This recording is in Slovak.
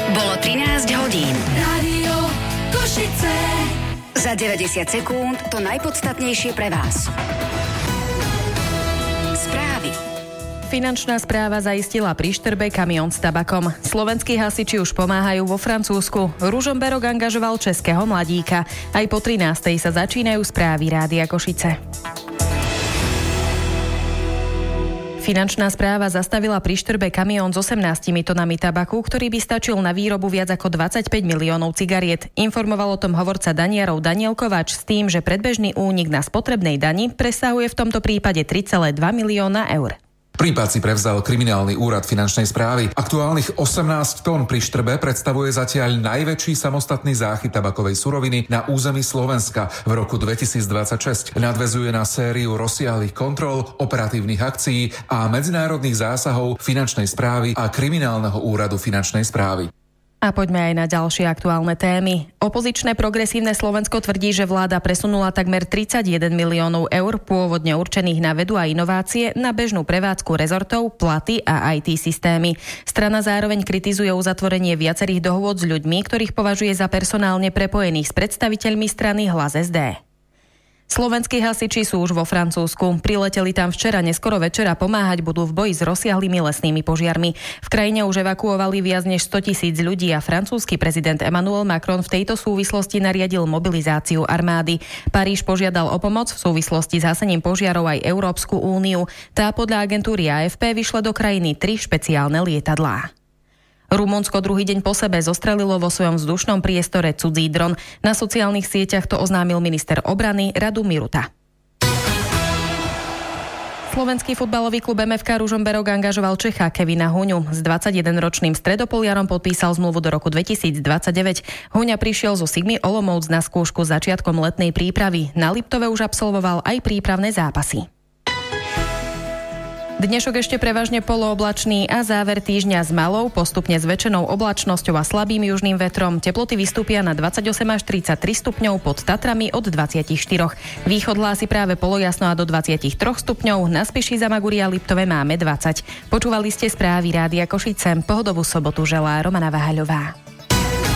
Bolo 13 hodín. Rádio Košice. Za 90 sekúnd to najpodstatnejšie pre vás. Správy. Finančná správa zaistila pri Štrbe kamión s tabakom. Slovenskí hasiči už pomáhajú vo Francúzsku. Ružomberok angažoval českého mladíka. Aj po 13:00 sa začínajú správy Rádia Košice. Finančná správa zastavila pri Štrbe kamión s 18 tonami tabaku, ktorý by stačil na výrobu viac ako 25 miliónov cigariet. Informoval o tom hovorca daniarov Daniel Kovač s tým, že predbežný únik na spotrebnej dani presahuje v tomto prípade 3,2 milióna eur. Prípad si prevzal kriminálny úrad finančnej správy. Aktuálnych 18 tón pri Štrbe predstavuje zatiaľ najväčší samostatný záchyt tabakovej suroviny na území Slovenska v roku 2026. Nadväzuje na sériu rozsiahlych kontrol, operatívnych akcií a medzinárodných zásahov finančnej správy a kriminálneho úradu finančnej správy. A poďme aj na ďalšie aktuálne témy. Opozičné Progresívne Slovensko tvrdí, že vláda presunula takmer 31 miliónov eur pôvodne určených na vedu a inovácie na bežnú prevádzku rezortov, platy a IT systémy. Strana zároveň kritizuje uzatvorenie viacerých dohôd s ľuďmi, ktorých považuje za personálne prepojených s predstaviteľmi strany Hlas SD. Slovenskí hasiči sú už vo Francúzsku. Prileteli tam včera neskoro večera, pomáhať budú v boji s rozsiahlými lesnými požiarmi. V krajine už evakuovali viac než 100 000 ľudí a francúzsky prezident Emmanuel Macron v tejto súvislosti nariadil mobilizáciu armády. Paríž požiadal o pomoc v súvislosti s hasením požiarov aj Európsku úniu. Tá podľa agentúry AFP vyšle do krajiny 3 špeciálne lietadlá. Rumunsko druhý deň po sebe zostrelilo vo svojom vzdušnom priestore cudzí dron. Na sociálnych sieťach to oznámil minister obrany Radu Miruta. Slovenský futbalový klub MFK Ružomberok angažoval Čecha Kevina Huňu. S 21-ročným stredopoliarom podpísal zmluvu do roku 2029. Huňa prišiel zo Sigmy Olomouc na skúšku začiatkom letnej prípravy. Na Liptove už absolvoval aj prípravné zápasy. Dnešok ešte prevažne polooblačný a záver týždňa s malou, postupne zväčšenou oblačnosťou a slabým južným vetrom. Teploty vystúpia na 28 až 33 stupňov, pod Tatrami od 24. Východ hlási práve polojasno a do 23 stupňov. Na Spiši, Zamaguri a Liptove máme 20. Počúvali ste správy Rádia Košice. Pohodovú sobotu želá Romana Vahaľová.